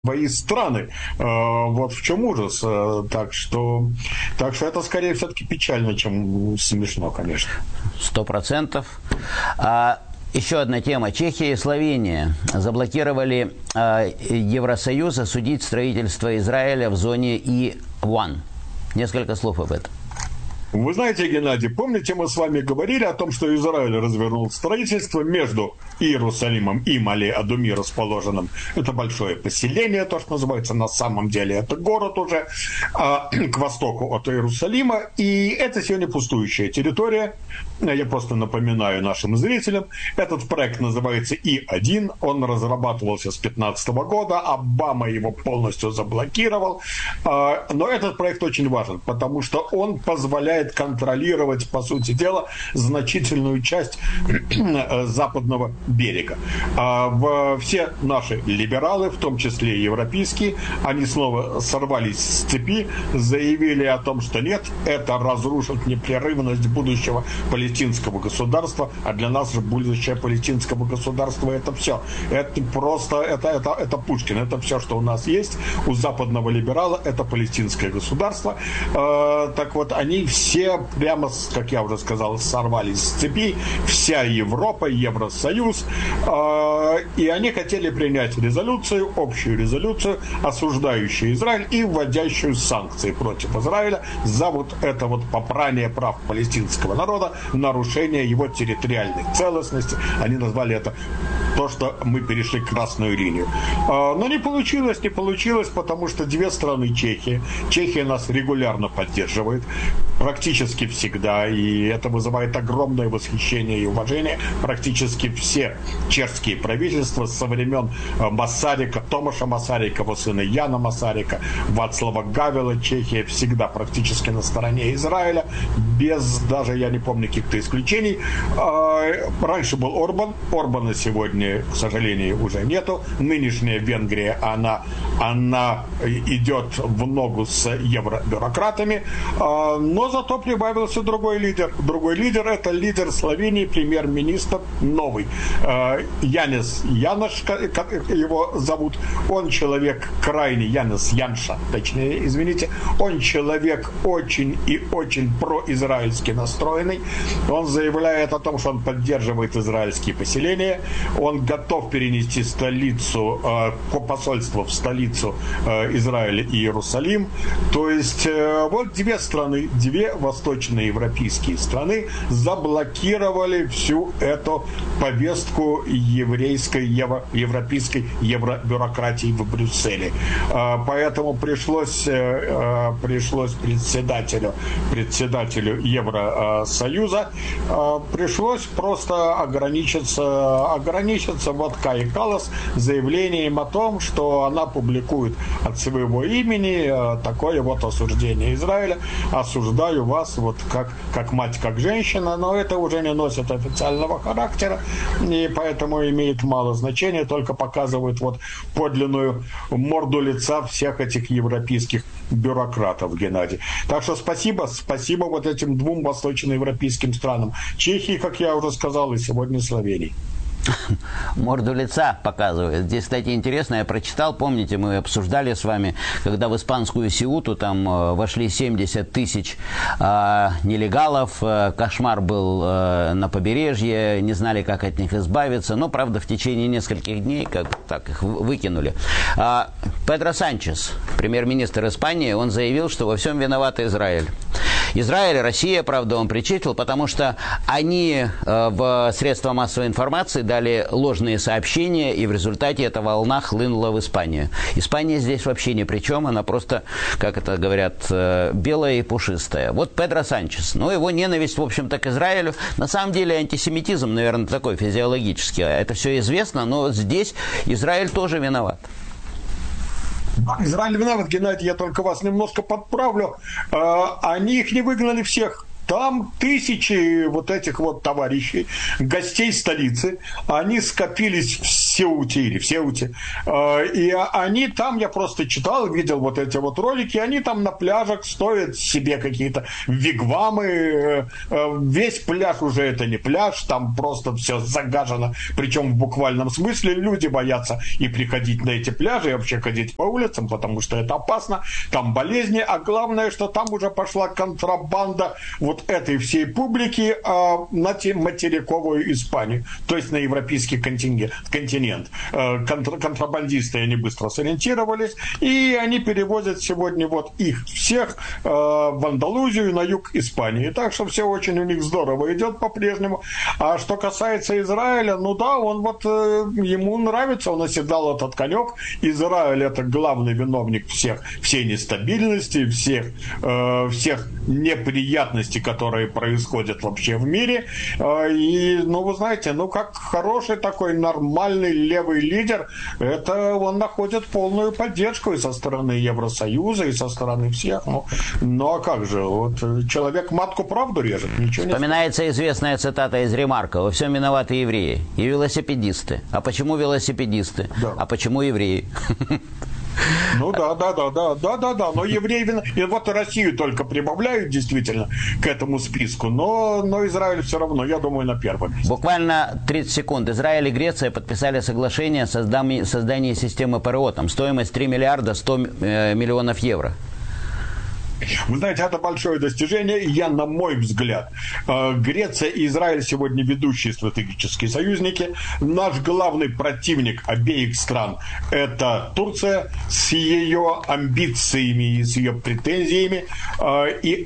свои страны. Вот в чем ужас. Так что это скорее все-таки печально, чем смешно, конечно. 100%. Еще одна тема. Чехия и Словения заблокировали Евросоюз осудить строительство Израиля в зоне И1. Несколько слов об этом. Вы знаете, Геннадий, помните, мы с вами говорили о том, что Израиль развернул строительство между Иерусалимом и Мале-Адуми расположенным. Это большое поселение, то, что называется, на самом деле это город уже, к востоку от Иерусалима. И это сегодня пустующая территория. Я просто напоминаю нашим зрителям. Этот проект называется И-1. Он разрабатывался с 2015 года. Обама его полностью заблокировал. Но этот проект очень важен, потому что он позволяет контролировать, по сути дела, значительную часть западного берега. Все наши либералы, в том числе и европейские, они снова сорвались с цепи, заявили о том, что нет, это разрушит непрерывность будущего палестинского государства, а для нас же будущее палестинского государства это все. Это просто, это Пушкин, это все, что у нас есть. У западного либерала это палестинское государство. Так вот, они все прямо, как я уже сказал, сорвались с цепи, вся Европа, Евросоюз, и они хотели принять резолюцию, общую резолюцию, осуждающую Израиль и вводящую санкции против Израиля за вот это вот попрание прав палестинского народа, нарушение его территориальной целостности. Они назвали это то, что мы перешли красную линию. Но не получилось, потому что две страны Чехия нас регулярно поддерживает, практически всегда, и это вызывает огромное восхищение и уважение. Практически все чешские правительства со времен Масарика, Томаша Масарика, его сына Яна Масарика, Вацлава Гавела, Чехия всегда практически на стороне Израиля, без даже, я не помню, каких-то исключений. Раньше был Орбана сегодня, к сожалению, уже нету. Нынешняя Венгрия, она идет в ногу с евробюрократами, но зато прибавился другой лидер. Другой лидер – это лидер Словении, премьер-министр новый. Янис Янош, как его зовут. Он человек крайне, Янис Янша, точнее, извините. Он человек очень и очень произраильски настроенный. Он заявляет о том, что он поддерживает израильские поселения. Он готов перенести посольство в столицу Израиля и Иерусалим. То есть вот две страны, две восточноевропейские страны заблокировали всю эту повестку европейской евробюрократии в Брюсселе. Поэтому пришлось председателю Евросоюза пришлось просто ограничиться вот Каи Каллас заявлением о том, что она публикует от своего имени такое вот осуждение Израиля. Осуждаю вас вот как мать, как женщина, но это уже не носит официального характера, и поэтому имеет мало значения, только показывает вот подлинную морду лица всех этих европейских бюрократов, Геннадий. Так что спасибо вот этим двум восточноевропейским странам. Чехии, как я уже сказал, и сегодня Словении. Морду лица показывает. Здесь, кстати, интересно, я прочитал, помните, мы обсуждали с вами, когда в испанскую Сеуту там вошли 70 тысяч нелегалов, кошмар был на побережье, не знали, как от них избавиться, но, правда, в течение нескольких дней так их выкинули. Педро Санчес, премьер-министр Испании, он заявил, что во всем виноват Израиль. Израиль, Россия, правда, он причислил, потому что они в средства массовой информации дали ложные сообщения, и в результате эта волна хлынула в Испанию. Испания здесь вообще ни при чем, она просто, как это говорят, белая и пушистая. Вот Педро Санчес. Ну, его ненависть, в общем-то, к Израилю. На самом деле антисемитизм, наверное, такой физиологический. Это все известно, но здесь Израиль тоже виноват. Израиль виноват, Геннадий, я только вас немножко подправлю. Они их не выгнали всех. Там тысячи вот этих вот товарищей, гостей столицы, они скопились Сеуте или в Сеуте. И они там, я просто читал, видел вот эти вот ролики, они там на пляжах строят себе какие-то вигвамы. Весь пляж уже это не пляж, там просто все загажено, причем в буквальном смысле. Люди боятся и приходить на эти пляжи, и вообще ходить по улицам, потому что это опасно, там болезни, а главное, что там уже пошла контрабанда вот этой всей публики на материковую Испанию, то есть на европейский континент. Контрабандисты, они быстро сориентировались, и они перевозят сегодня вот их всех в Андалузию, на юг Испании. Так что все очень у них здорово идет по-прежнему. А что касается Израиля, ну да, он вот ему нравится, он оседал этот конек. Израиль — это главный виновник всей нестабильности, всех неприятностей, которые происходят вообще в мире. И, ну, вы знаете, ну, как хороший такой нормальный левый лидер, это он находит полную поддержку и со стороны Евросоюза, и со стороны всех. Ну а как же, вот человек матку правду режет, ничего не... Вспоминается известная цитата из Ремарка: «Во всем виноваты евреи и велосипедисты». А почему велосипедисты? Да. А почему евреи? Ну да. Но евреи, и вот Россию только прибавляют действительно к этому списку, но Израиль все равно, я думаю, на первом месте. Буквально 30 секунд. Израиль и Греция подписали соглашение о создании системы ПРО. Там стоимость 3 миллиарда 100 миллионов евро. Вы знаете, это большое достижение, и на мой взгляд, Греция и Израиль сегодня ведущие стратегические союзники. Наш главный противник обеих стран – это Турция с ее амбициями и с ее претензиями. И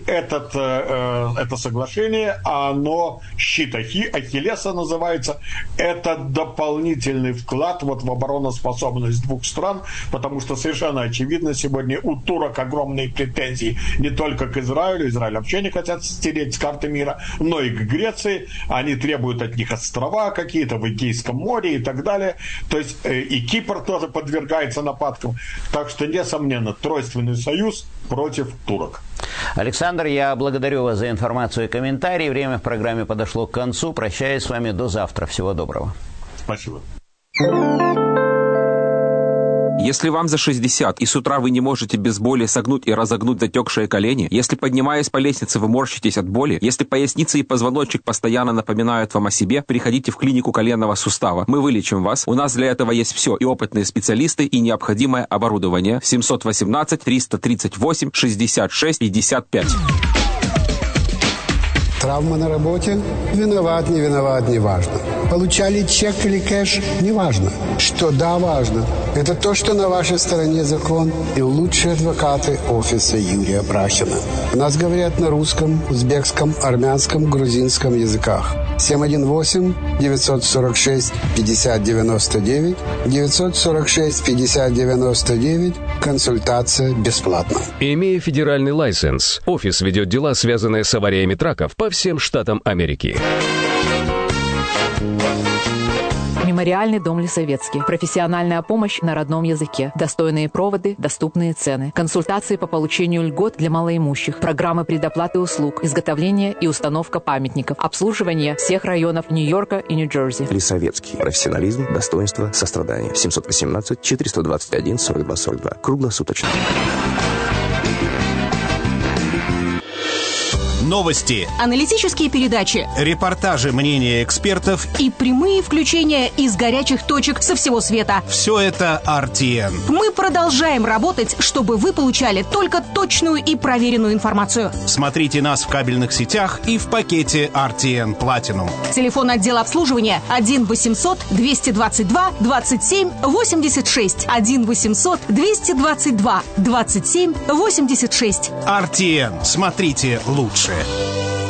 это соглашение, оно щит Ахиллеса называется, это дополнительный вклад вот в обороноспособность двух стран, потому что совершенно очевидно, сегодня у турок огромные претензии не только к Израилю, Израиль вообще не хотят стереть с карты мира, но и к Греции. Они требуют от них острова какие-то в Эгейском море и так далее. То есть и Кипр тоже подвергается нападкам. Так что, несомненно, тройственный союз против турок. Александр, я благодарю вас за информацию и комментарии. Время в программе подошло к концу. Прощаюсь с вами до завтра. Всего доброго. Спасибо. Если вам за 60 и с утра вы не можете без боли согнуть и разогнуть затекшие колени, если, поднимаясь по лестнице, вы морщитесь от боли, если поясница и позвоночник постоянно напоминают вам о себе, приходите в клинику коленного сустава. Мы вылечим вас. У нас для этого есть все: и опытные специалисты, и необходимое оборудование. 718-338-66-55. Травма на работе? Виноват, не виноват, не важно. Получали чек или кэш? Не важно. Что да, важно. Это то, что на вашей стороне закон и лучшие адвокаты офиса Юрия Брахина. У нас говорят на русском, узбекском, армянском, грузинском языках. 718-946-5099, 946-5099. Консультация бесплатна. Имея федеральный лайсенс, офис ведет дела, связанные с авариями траков по всем штатам Америки. Мемориальный дом Лисовецкий. Профессиональная помощь на родном языке. Достойные проводы, доступные цены. Консультации по получению льгот для малоимущих. Программы предоплаты услуг. Изготовление и установка памятников. Обслуживание всех районов Нью-Йорка и Нью-Джерси. Лисовецкий. Профессионализм, достоинство, сострадание. 718-421-4242. Круглосуточно. Новости, аналитические передачи, репортажи, мнения экспертов и прямые включения из горячих точек со всего света. Все это RTN. Мы продолжаем работать, чтобы вы получали только точную и проверенную информацию. Смотрите нас в кабельных сетях и в пакете RTN Platinum. Телефон отдела обслуживания 1-800-222-27-86. 1-800-222-27-86. RTN. Смотрите лучше.